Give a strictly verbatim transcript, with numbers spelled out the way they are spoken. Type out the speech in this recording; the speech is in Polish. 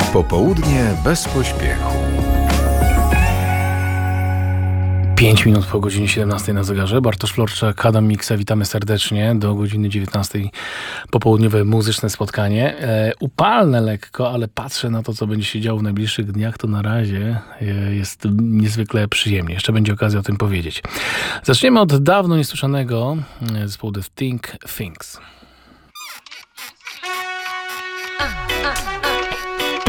Popołudnie bez pośpiechu. pięć minut po godzinie siedemnastej na zegarze. Bartosz Florczak, Adam Miksa. Witamy serdecznie. Do godziny dziewiętnastej popołudniowe muzyczne spotkanie. E, upalne lekko, ale patrzę na to, co będzie się działo w najbliższych dniach, to na razie e, jest niezwykle przyjemnie. Jeszcze będzie okazja o tym powiedzieć. Zaczniemy od dawno niesłyszanego zespołu The Think Things.